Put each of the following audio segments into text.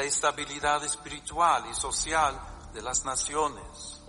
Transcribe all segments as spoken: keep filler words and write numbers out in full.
estabilidad espiritual y social de las naciones.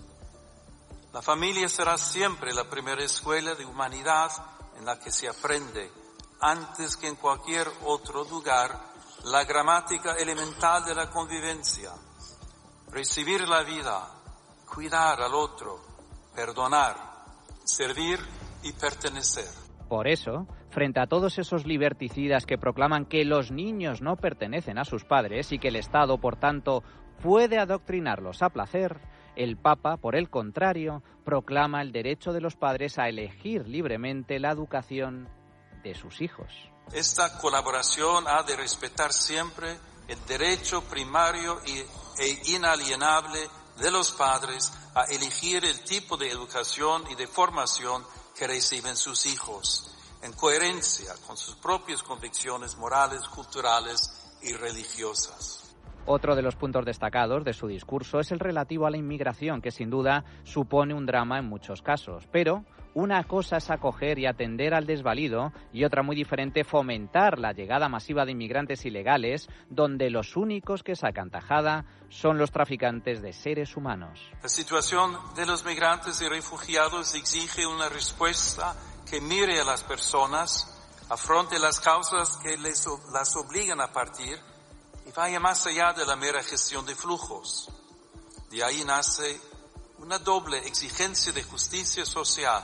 La familia será siempre la primera escuela de humanidad en la que se aprende, antes que en cualquier otro lugar, la gramática elemental de la convivencia. Recibir la vida, cuidar al otro, perdonar, servir y pertenecer. Por eso, frente a todos esos liberticidas que proclaman que los niños no pertenecen a sus padres y que el Estado, por tanto, puede adoctrinarlos a placer, el Papa, por el contrario, proclama el derecho de los padres a elegir libremente la educación de sus hijos. Esta colaboración ha de respetar siempre el derecho primario e inalienable de los padres a elegir el tipo de educación y de formación que reciben sus hijos, en coherencia con sus propias convicciones morales, culturales y religiosas. Otro de los puntos destacados de su discurso es el relativo a la inmigración, que sin duda supone un drama en muchos casos. Pero una cosa es acoger y atender al desvalido y otra muy diferente fomentar la llegada masiva de inmigrantes ilegales, donde los únicos que sacan tajada son los traficantes de seres humanos. La situación de los migrantes y refugiados exige una respuesta que mire a las personas, afronte las causas que les, las obligan a partir y vaya más allá de la mera gestión de flujos. De ahí nace una doble exigencia de justicia social: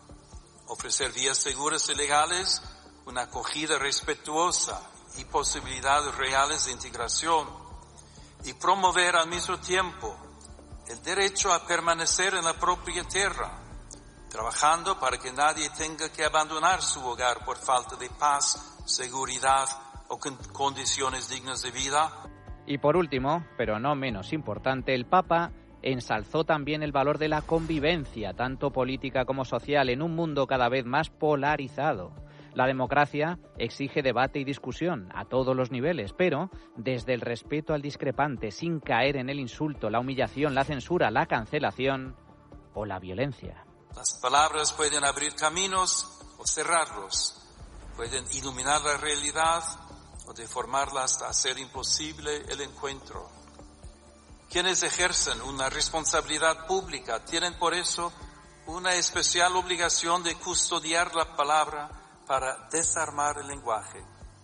ofrecer vías seguras y legales, una acogida respetuosa y posibilidades reales de integración, y promover al mismo tiempo el derecho a permanecer en la propia tierra, trabajando para que nadie tenga que abandonar su hogar por falta de paz, seguridad o con condiciones dignas de vida. Y por último, pero no menos importante, el Papa ensalzó también el valor de la convivencia, tanto política como social, en un mundo cada vez más polarizado. La democracia exige debate y discusión a todos los niveles, pero desde el respeto al discrepante, sin caer en el insulto, la humillación, la censura, la cancelación o la violencia. Las palabras pueden abrir caminos o cerrarlos, pueden iluminar la realidad o deformarla hasta hacer imposible el encuentro. Quienes ejercen una responsabilidad pública tienen por eso una especial obligación de custodiar la palabra para desarmar el lenguaje.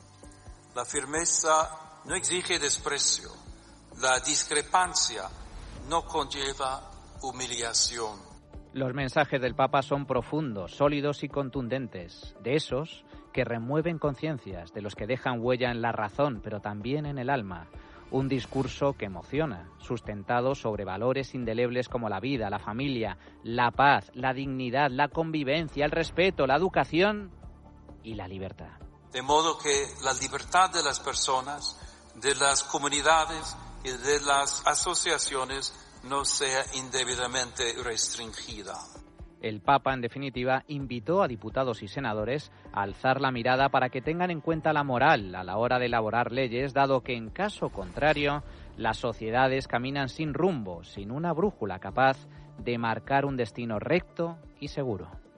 La firmeza no exige desprecio. La discrepancia no conlleva humillación. Los mensajes del Papa son profundos, sólidos y contundentes, de esos que remueven conciencias, de los que dejan huella en la razón, pero también en el alma. Un discurso que emociona, sustentado sobre valores indelebles como la vida, la familia, la paz, la dignidad, la convivencia, el respeto, la educación y la libertad. De modo que la libertad de las personas, de las comunidades y de las asociaciones no sea indebidamente restringida. El Papa, en definitiva, invitó a diputados y senadores a alzar la mirada para que tengan en cuenta la moral a la hora de elaborar leyes, dado que, en caso contrario, las sociedades caminan sin rumbo, sin una brújula capaz de marcar un destino recto y seguro.